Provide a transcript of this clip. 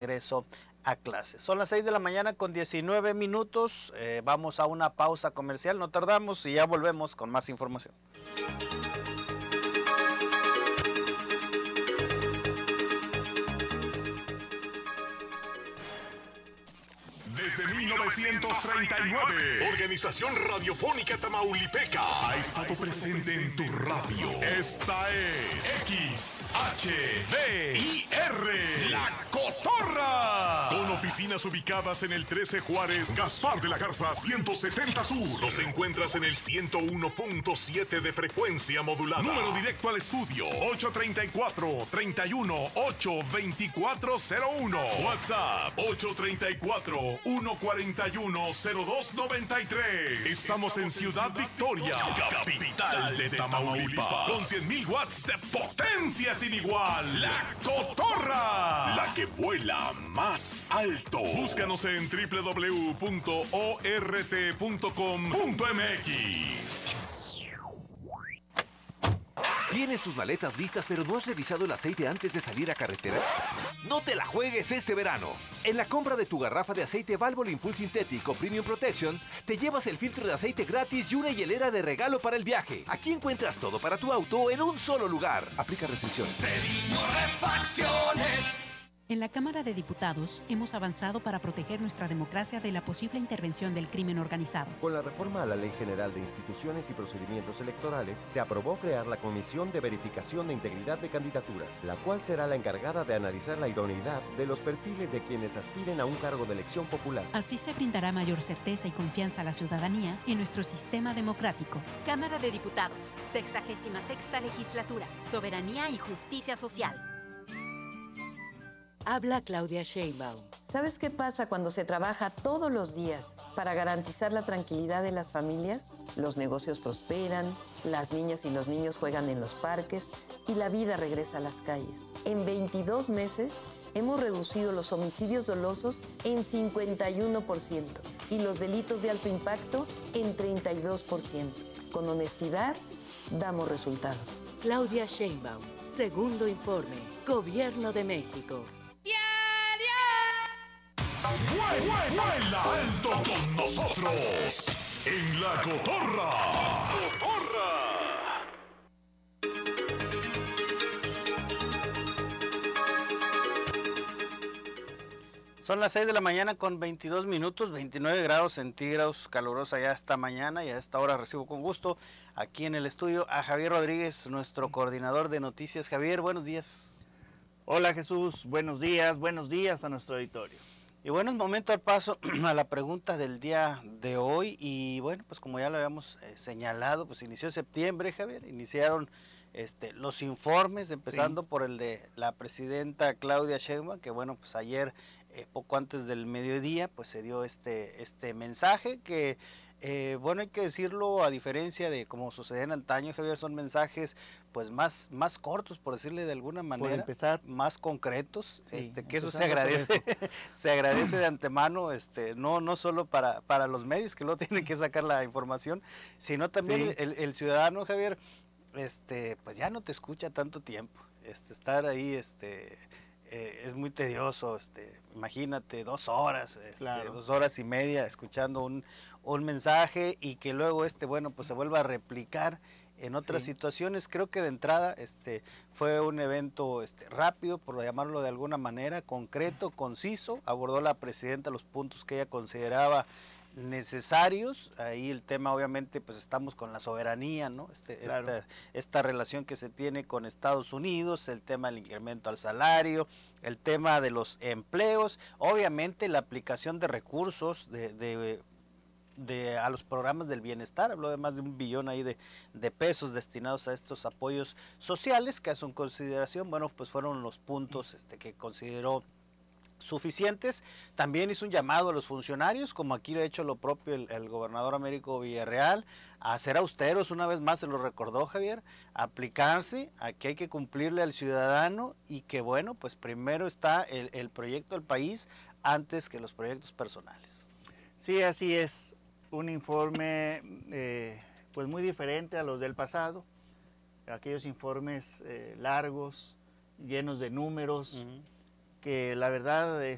regreso a clases. Son las 6 de la mañana con 19 minutos. Vamos a una pausa comercial, no tardamos y ya volvemos con más información. Desde 1939, Organización Radiofónica Tamaulipeca ha estado presente en tu radio. Esta es XHVIR, La Cotorra. Con oficinas ubicadas en el 13 Juárez, Gaspar de la Garza 170 Sur. Nos encuentras en el 101.7 de frecuencia modulada. Número directo al estudio 834-31-82401. WhatsApp 834-141-0293. Estamos en Ciudad Victoria, capital de Tamaulipas, con 100,000 watts de potencia sin igual. La Cotorra, la que vuela más alto. Búscanos en www.ort.com.mx. ¿Tienes tus maletas listas pero no has revisado el aceite antes de salir a carretera? ¡No te la juegues este verano! En la compra de tu garrafa de aceite Valvoline Full Sintético Premium Protection, te llevas el filtro de aceite gratis y una hielera de regalo para el viaje. Aquí encuentras todo para tu auto en un solo lugar. Aplica restricciones. Treviño Refacciones. En la Cámara de Diputados hemos avanzado para proteger nuestra democracia de la posible intervención del crimen organizado. Con la reforma a la Ley General de Instituciones y Procedimientos Electorales, se aprobó crear la Comisión de Verificación de Integridad de Candidaturas, la cual será la encargada de analizar la idoneidad de los perfiles de quienes aspiren a un cargo de elección popular. Así se brindará mayor certeza y confianza a la ciudadanía en nuestro sistema democrático. Cámara de Diputados, 66ª Legislatura, Soberanía y Justicia Social. Habla Claudia Sheinbaum. ¿Sabes qué pasa cuando se trabaja todos los días para garantizar la tranquilidad de las familias? Los negocios prosperan, las niñas y los niños juegan en los parques y la vida regresa a las calles. En 22 meses hemos reducido los homicidios dolosos en 51% y los delitos de alto impacto en 32%. Con honestidad, damos resultados. Claudia Sheinbaum, segundo informe, Gobierno de México. ¡Vuela alto con nosotros! En La Cotorra. Son las 6 de la mañana con 22 minutos, 29 grados centígrados, calurosa ya esta mañana, y a esta hora recibo con gusto aquí en el estudio a Javier Rodríguez, nuestro coordinador de noticias. Javier, buenos días. Hola Jesús, buenos días a nuestro auditorio. Y bueno, es momento al paso a la pregunta del día de hoy, y bueno, pues como ya lo habíamos señalado, pues inició septiembre, Javier, iniciaron los informes, empezando por el de la presidenta Claudia Sheinbaum, que bueno, pues ayer, poco antes del mediodía, pues se dio este mensaje que, bueno, hay que decirlo, a diferencia de como sucedía en antaño, Javier, son mensajes pues más cortos, por decirle de alguna manera, por empezar, más concretos, sí, que eso se agradece, se agradece de antemano, no solo para los medios que luego tienen que sacar la información, sino también sí, el ciudadano, Javier, pues ya no te escucha tanto tiempo, estar ahí, es muy tedioso, imagínate 2 horas, claro, 2 horas y media escuchando un mensaje, y que luego bueno, pues se vuelva a replicar en otras situaciones. Creo que de entrada fue un evento rápido, por llamarlo de alguna manera, concreto, conciso. Abordó la presidenta los puntos que ella consideraba necesarios. Ahí el tema, obviamente, pues estamos con la soberanía, ¿no? Claro. Esta relación que se tiene con Estados Unidos, el tema del incremento al salario, el tema de los empleos, obviamente la aplicación de recursos a los programas del bienestar. Habló de más de 1 billón ahí de pesos destinados a estos apoyos sociales, que a su consideración, bueno, pues fueron los puntos que consideró suficientes. También hizo un llamado a los funcionarios, como aquí ha hecho lo propio el gobernador Américo Villarreal, a ser austeros. Una vez más se lo recordó, Javier, a aplicarse, a que hay que cumplirle al ciudadano, y que bueno, pues primero está el proyecto del país antes que los proyectos personales. Sí, así es. Un informe pues muy diferente a los del pasado, aquellos informes largos, llenos de números, que la verdad